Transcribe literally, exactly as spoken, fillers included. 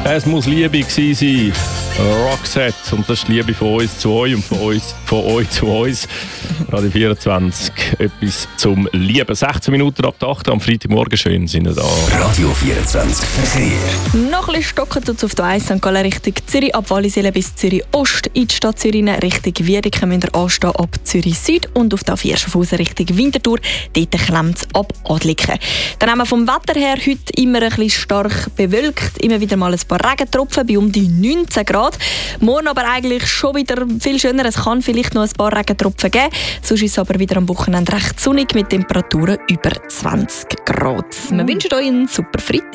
Es muss Liebe gewesen sein. Roxette. Und das ist die Liebe von uns zu euch und von, uns, von euch zu uns. Radio vierundzwanzig. Etwas zum Lieben. sechzehn Minuten ab der acht am Freitagmorgen. Schön sind wir da. Radio vierundzwanzig Verkehr. Noch ein bisschen stocken tut es auf der eins Sankt Gallen Richtung Zürich, ab Wallisellen bis Zürich Ost. In die Stadt Zürich Richtung Wiedeke müsst ihr anstehen ab Zürich Süd und auf der A vier Schaffhausen Richtung Winterthur. Dort klemmt es ab Adliken. Dann haben wir vom Wetter her heute immer ein bisschen stark bewölkt. Immer wieder mal ein paar Regentropfen bei um die neunzehn Grad. Morgen aber eigentlich schon wieder viel schöner. Es kann vielleicht noch ein paar Regentropfen geben. Sonst ist es aber wieder am Wochenende recht sonnig mit Temperaturen über zwanzig Grad. Wir wünschen euch einen super Freitag.